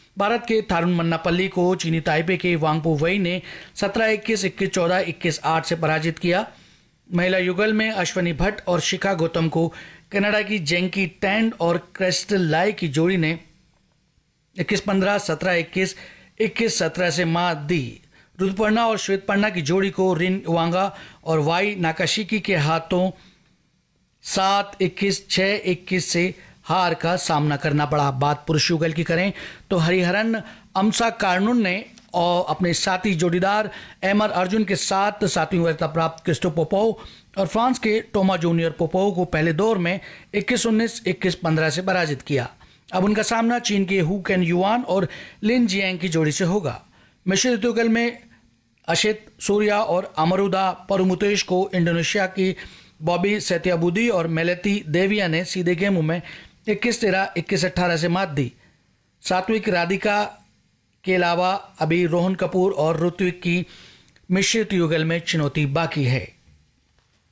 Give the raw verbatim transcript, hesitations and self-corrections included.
भारत के थारुन मन्नापल्ली को चीनी ताइपे के वांगपू वई ने सत्रह इक्कीस, इक्कीस चौदह, इक्कीस आठ से पराजित किया। महिला युगल में अश्वनी भट्ट और शिखा गौतम को कनाडा की जेंकी टैंड और क्रिस्टल लाई की जोड़ी ने इक्कीस पंद्रह, सत्रह इक्कीस, इक्कीस सत्रह से मात दी। ऋतुपर्णा और श्वेतपर्णा की जोड़ी को रिन वांगा और वाई नाकाशिकी के हाथों सात इक्कीस, छह इक्कीस से हार का सामना करना पड़ा। बात पुरुष युगल की करें तो हरिहरन अमसा कार्नुन ने और अपने साथी जोड़ीदार एमर अर्जुन के साथ सातवीं वरीयता प्राप्त क्रिस्टो पोपोव और फ्रांस के टोमा जूनियर पोपोव को पहले दौर में इक्कीस उन्नीस, इक्कीस पंद्रह से पराजित किया। अब उनका सामना चीन के हु कैन युआन और लिन जियांग की जोड़ी से होगा। मिश्रित युगल में अशित सूर्या और अमरुदा परमुतेश को इंडोनेशिया की बॉबी सेतियाबुदी और मेलेती देविया ने सीधे गेमों में इक्कीस तेरह, इक्कीस अठारह से मात दी। सात्विक राधिका के अलावा अभी रोहन कपूर और ऋत्विक की मिश्रित युगल में चुनौती बाकी है।